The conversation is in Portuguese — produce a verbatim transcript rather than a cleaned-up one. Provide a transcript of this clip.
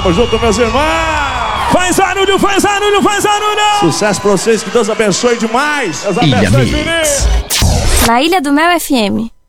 Tamo junto, meus irmãos. Faz barulho, faz barulho, faz barulho. Sucesso pra vocês, que Deus abençoe demais. Deus abençoe, Ilha Mix. Na Ilha do Mel F M.